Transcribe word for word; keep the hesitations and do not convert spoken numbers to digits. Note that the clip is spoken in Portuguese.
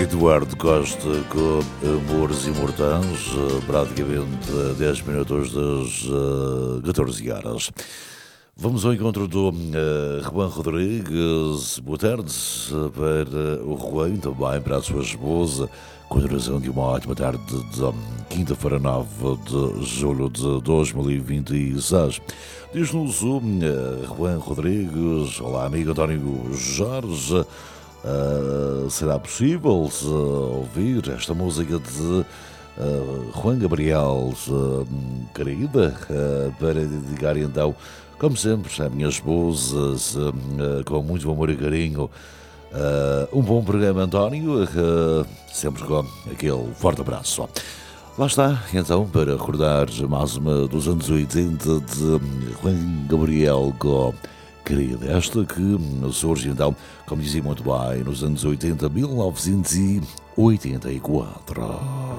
Eduardo Costa com Amores Imortais, praticamente dez minutos das uh, catorze horas. Vamos ao encontro do uh, Juan Rodrigues. Boa tarde para o Juan, também para a sua esposa. Continuação de uma ótima tarde de um, quinta-feira, nove de julho de dois mil e vinte e seis. Diz-nos o uh, Juan Rodrigues. Olá, amigo António Jorge. Uh, será possível uh, ouvir esta música de uh, Juan Gabriel, uh, querida, uh, para dedicar então, como sempre, à minha esposa, uh, com muito amor e carinho. Uh, um bom programa, António, uh, sempre com aquele forte abraço. Lá está, então, para recordar mais uma dos anos oitenta de Juan Gabriel com querida, esta que surge então, como dizia muito bem, nos anos oitenta, mil novecentos e oitenta e quatro.